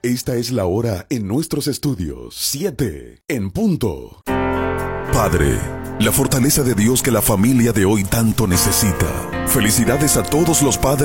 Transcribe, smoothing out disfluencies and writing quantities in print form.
Esta es la hora en nuestros estudios. 7 en punto. Padre, la fortaleza de Dios que la familia de hoy tanto necesita. Felicidades a todos los padres